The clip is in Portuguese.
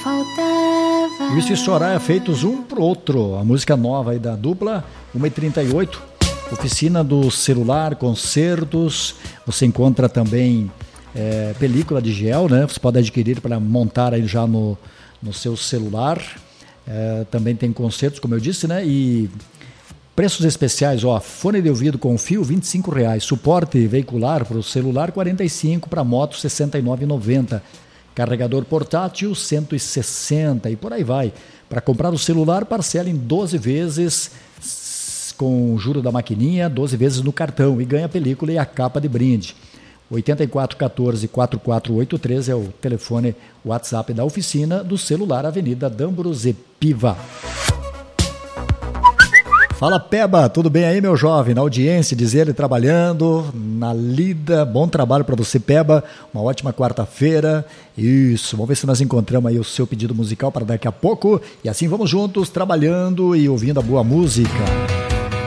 faltava. Luiz e Soraya feitos um pro outro. A música nova aí da dupla, 1h38. Oficina do celular, concertos. Você encontra também película de gel, né? Você pode adquirir para montar aí já no seu celular. Também tem concertos, como eu disse, né? E preços especiais, ó, fone de ouvido com fio, R$25. Suporte veicular para o celular, R$45. Para moto, R$69,90. Carregador portátil, R$160. E por aí vai. Para comprar o celular, parcela em 12 vezes com o juro da maquininha, 12 vezes no cartão. E ganha a película e a capa de brinde. 8414-4483 é o telefone WhatsApp da oficina do celular, Avenida D'Ambrosio Piva. Fala, Peba, tudo bem aí, meu jovem? Na audiência, diz ele, trabalhando, na lida, bom trabalho para você, Peba, uma ótima quarta-feira. Isso, vamos ver se nós encontramos aí o seu pedido musical para daqui a pouco. E assim vamos juntos, trabalhando e ouvindo a boa música.